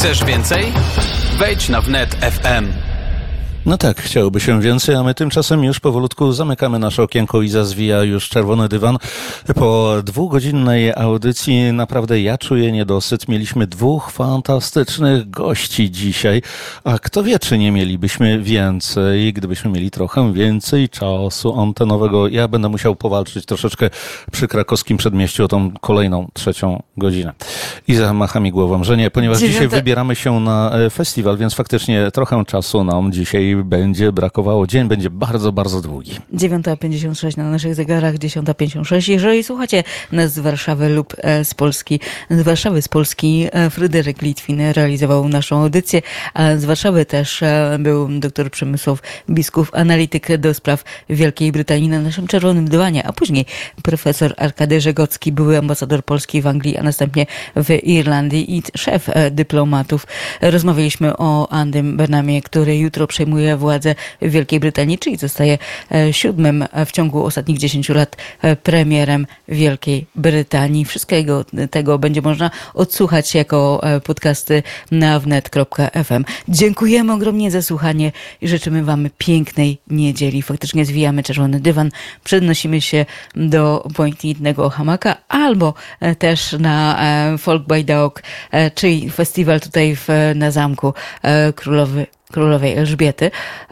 Chcesz więcej? Wejdź na wnet FM. No tak, chciałoby się więcej, a my tymczasem już powolutku zamykamy nasze okienko i zazwija już czerwony dywan. Po 2-godzinnej audycji naprawdę ja czuję niedosyt. Mieliśmy 2 fantastycznych gości dzisiaj, a kto wie, czy nie mielibyśmy więcej, gdybyśmy mieli trochę więcej czasu antenowego. Ja będę musiał powalczyć troszeczkę przy krakowskim przedmieściu o tą kolejną 3. godzinę. I zamacha mi głową, że nie, ponieważ dzisiaj wybieramy się na festiwal, więc faktycznie trochę czasu nam dzisiaj będzie brakowało. Dzień będzie bardzo, bardzo długi. 9:56 na naszych zegarach, 10:56. Jeżeli słuchacie nas z Warszawy lub z Polski, z Warszawy, z Polski, Fryderyk Litwin realizował naszą audycję, a z Warszawy też był dr Przemysław Biskup, analityk do spraw Wielkiej Brytanii na naszym czerwonym dywanie, a później profesor Arkady Żegocki, były ambasador Polski w Anglii, a następnie w Irlandii i szef dyplomatów. Rozmawialiśmy o Andym Burnhamie, który jutro przejmuje władzę w Wielkiej Brytanii, czyli zostaje 7. w ciągu ostatnich 10 lat premierem Wielkiej Brytanii. Wszystkiego tego będzie można odsłuchać jako podcasty na wnet.fm. Dziękujemy ogromnie za słuchanie i życzymy wam pięknej niedzieli. Faktycznie zwijamy czerwony dywan, przenosimy się do błękitnego hamaka albo też na Folk by Dog, czyli festiwal tutaj na zamku Królowej Elżbiety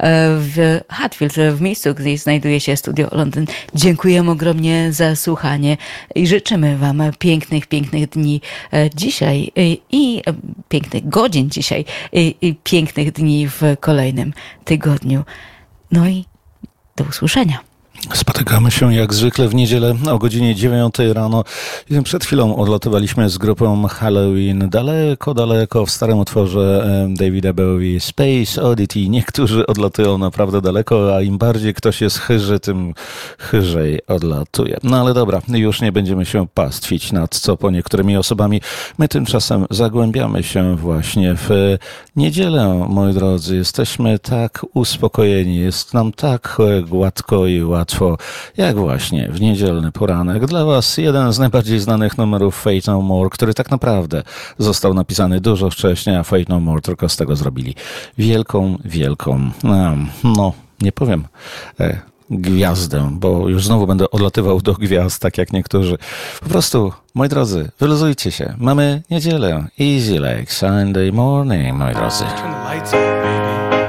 w Hatfield, w miejscu, gdzie znajduje się Studio Londyn. Dziękujemy ogromnie za słuchanie i życzymy wam pięknych dni dzisiaj i pięknych godzin dzisiaj i pięknych dni w kolejnym tygodniu. No i do usłyszenia. Spotykamy się jak zwykle w niedzielę o godzinie 9 rano. Przed chwilą odlatywaliśmy z grupą Halloween daleko w starym utworze Davida Bowie Space Oddity. Niektórzy odlatują naprawdę daleko, a im bardziej ktoś jest chyży, tym chyżej odlatuje. No ale dobra, już nie będziemy się pastwić nad co po niektórymi osobami. My tymczasem zagłębiamy się właśnie w niedzielę, moi drodzy. Jesteśmy tak uspokojeni, jest nam tak gładko i łatwo, jak właśnie w niedzielny poranek. Dla was jeden z najbardziej znanych numerów Faith No More, który tak naprawdę został napisany dużo wcześniej, a Faith No More tylko z tego zrobili wielką, no nie powiem gwiazdę, bo już znowu będę odlatywał do gwiazd, tak jak niektórzy. Po prostu, moi drodzy, wyluzujcie się. Mamy niedzielę. Easy like Sunday morning, moi drodzy.